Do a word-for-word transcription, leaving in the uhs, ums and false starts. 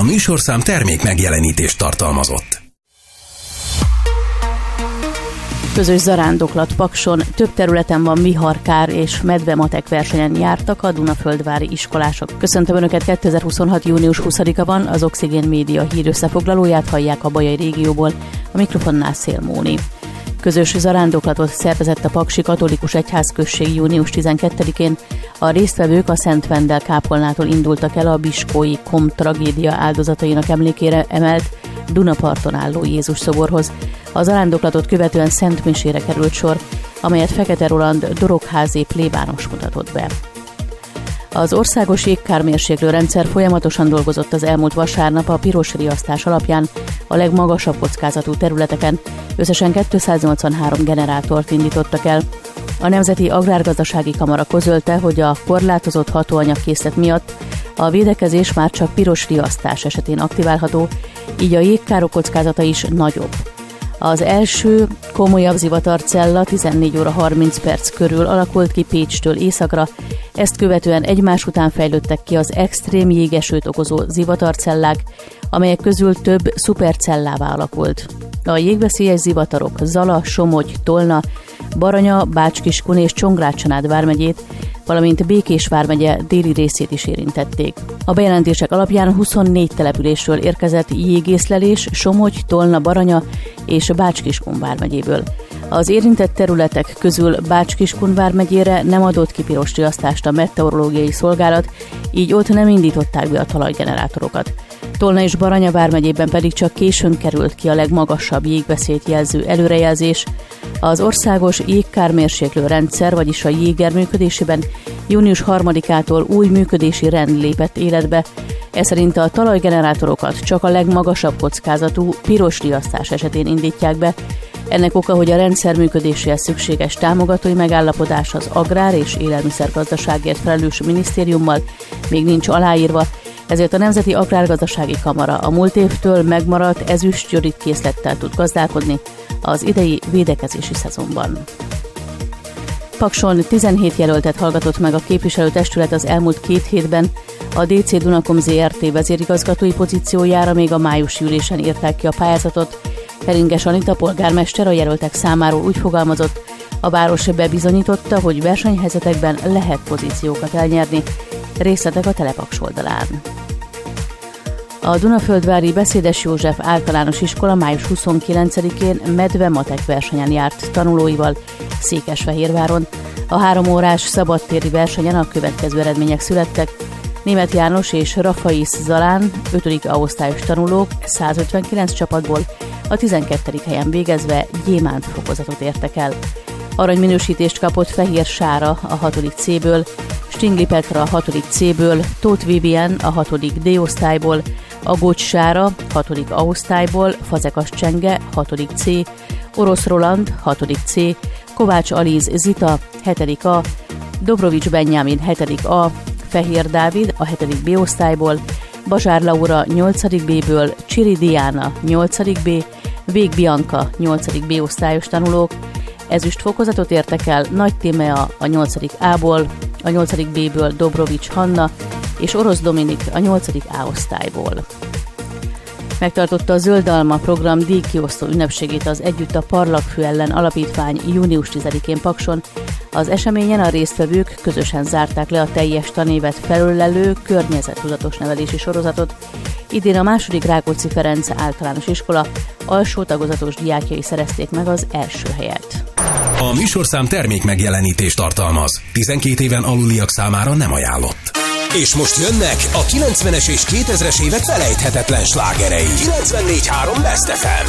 műsorszám termék megjelenítést tartalmazott. Közös zarándoklat Pakson, több területen van viharkár és medvematek versenyen jártak a Dunaföldvári iskolások. Köszöntöm Önöket, kétezer-huszonhat. június huszadika van, az Oxigén Média hír összefoglalóját hallják a bajai régióból, a mikrofonnál Szél Móni. Közös zarándoklatot szervezett a Paksi Katolikus Egyházközség június tizenkettedikén. A résztvevők a Szent Vendel kápolnától indultak el a biskói kom tragédia áldozatainak emlékére emelt Dunaparton álló Jézus szoborhoz. A zarándoklatot követően szentmisére került sor, amelyet Fekete Roland dorogházi plébános mutatott be. Az országos jégkármérséklő rendszer folyamatosan dolgozott az elmúlt vasárnap a piros riasztás alapján a legmagasabb kockázatú területeken. Összesen kétszáznyolcvanhárom generátort indítottak el. A Nemzeti Agrárgazdasági Kamara közölte, hogy a korlátozott hatóanyagkészlet miatt a védekezés már csak piros riasztás esetén aktiválható, így a jégkárok kockázata is nagyobb. Az első komolyabb zivatarcella tizennégy óra harminc perc körül alakult ki Pécstől északra, ezt követően egymás után fejlődtek ki az extrém jégesőt okozó zivatarcellák, amelyek közül több szupercellává alakult. A jégveszélyes zivatarok Zala, Somogy, Tolna, Baranya, Bács-Kiskun és Csongrád-Csanád vármegyét, valamint Békés vármegye déli részét is érintették. A bejelentések alapján huszonnégy településről érkezett jégészlelés Somogy, Tolna, Baranya és Bács-Kiskun vármegyéből. Az érintett területek közül Bács-Kiskun vármegyére nem adott ki piros riasztást a meteorológiai szolgálat, így ott nem indították be a talajgenerátorokat. Tolna és Baranya vármegyében pedig csak későn került ki a legmagasabb jégveszélyt jelző előrejelzés. Az országos jégkármérséklő rendszer, vagyis a jéger működésében június harmadikától új működési rend lépett életbe. Ez szerint a talajgenerátorokat csak a legmagasabb kockázatú piros riasztás esetén indítják be. Ennek oka, hogy a rendszer működéséhez szükséges támogatói megállapodás az Agrár- és Élelmiszergazdaságért felelős minisztériummal még nincs aláírva, ezért a Nemzeti Agrárgazdasági Kamara a múlt évtől megmaradt ezüstjorit készlettel tud gazdálkodni az idei védekezési szezonban. Pakson tizenhét jelöltet hallgatott meg a képviselőtestület az elmúlt két hétben. A dé cé Dunakom zé er té vezérigazgatói pozíciójára még a májusi ülésen írták ki a pályázatot. Heringes Anita polgármester a jelöltek számáról úgy fogalmazott, a város bebizonyította, hogy versenyhelyzetekben lehet pozíciókat elnyerni. Részletek a Telepaks oldalán. A Dunaföldvári Beszédes József általános iskola május huszonkilencedikén medve-matek versenyen járt tanulóival Székesfehérváron. A három órás szabadtéri versenyen a következő eredmények születtek. Németh János és Rafaisz Zalán, ötödik A osztályos tanulók százötvenkilenc csapatból a tizenkettedik helyen végezve gyémánt fokozatot értek el. Aranyminősítést kapott Fehér Sára a hatodik C-ből, Stingli Petra a hatodik C-ből, Tóth Vivien a hatodik D osztályból, Agócs Sára hatodik A osztályból, Fazekas Csenge hatodik C, Orosz Roland hatodik C, Kovács Alíz Zita hetedik A, Dobrovics Benjámin hetedik A, Fehér Dávid a hetedik B osztályból, Bazsár Laura nyolcadik B-ből, Csiri Diana nyolcadik B, Vég Bianca nyolcadik B osztályos tanulók, ezüst fokozatot értek el Nagy Tímea a nyolcadik A-ból, a nyolcadik B-ből Dobrovics Hanna és Orosz Dominik a nyolcadik A osztályból. Megtartotta a Zöld Alma program díjkiosztó ünnepségét az Együtt a Parlagfű ellen alapítvány június tizedikén Pakson. Az eseményen a résztvevők közösen zárták le a teljes tanévet felölelő környezettudatos nevelési sorozatot. Idén a második Rákóczi Ferenc általános iskola alsó tagozatos diákjai szerezték meg az első helyet. A műsorszám termék megjelenítést tartalmaz. tizenkét éven aluliak számára nem ajánlott. És most jönnek a kilencvenes és kétezres évek felejthetetlen slágerei. kilencvennégy három Best ef em.